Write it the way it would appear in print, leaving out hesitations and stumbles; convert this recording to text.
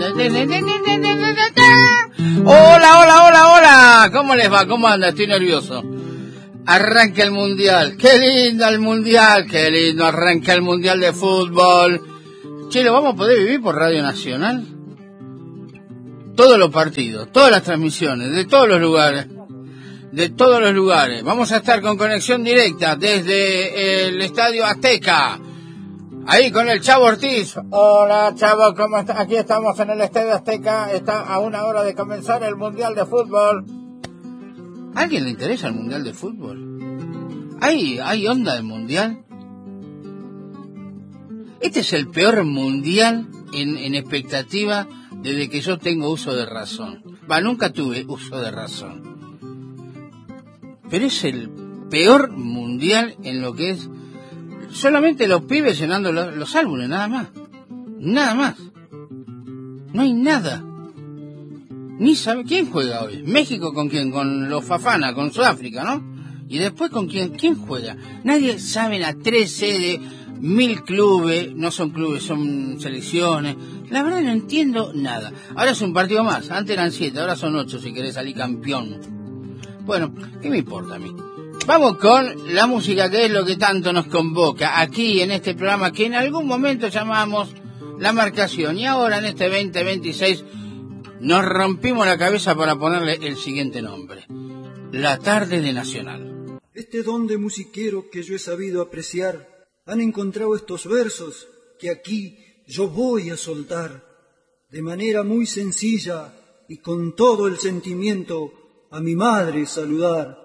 Hola, hola, hola, hola. ¿Cómo les va? ¿Cómo anda? Estoy nervioso. Arranca el mundial. Qué lindo el mundial. Qué lindo arranca el mundial de fútbol. Che, ¿lo vamos a poder vivir por Radio Nacional? Todos los partidos, todas las transmisiones, de todos los lugares. De todos los lugares. Vamos a estar con conexión directa desde el Estadio Azteca. Ahí con el Chavo Ortiz. Hola, Chavo, ¿cómo está? Aquí estamos en el Estadio Azteca. Está a una hora de comenzar el Mundial de Fútbol. ¿A alguien le interesa el Mundial de Fútbol? ¿Hay onda del Mundial? Este es el peor Mundial en expectativa desde que yo tengo uso de razón. Nunca tuve uso de razón. Pero es el peor Mundial en lo que es... Solamente los pibes llenando los álbumes, nada más. Nada más. No hay nada. Ni sabe quién juega hoy. México con quién, con los Fafana, con Sudáfrica, ¿no? Y después con quién juega. Nadie sabe la 13 de 1000 clubes, no son clubes, son selecciones. La verdad no entiendo nada. Ahora es un partido más. Antes eran 7, ahora son 8 si querés salir campeón. Bueno, ¿qué me importa a mí? Vamos con la música, que es lo que tanto nos convoca aquí en este programa que en algún momento llamamos La Marcación, y ahora en este 2026 nos rompimos la cabeza para ponerle el siguiente nombre: La Tarde de Nacional. Este don de musiquero que yo he sabido apreciar, han encontrado estos versos que aquí yo voy a soltar de manera muy sencilla y con todo el sentimiento a mi madre saludar.